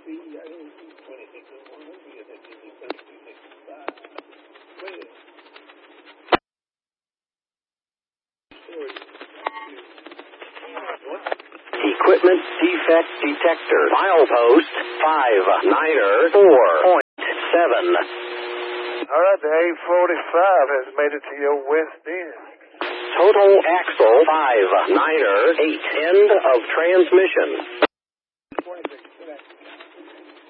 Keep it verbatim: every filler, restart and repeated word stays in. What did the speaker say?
Equipment defect detector. Milepost five niner four point seven. All right, the A forty-five has made it to your west end. Total axle five niner eight. End of transmission.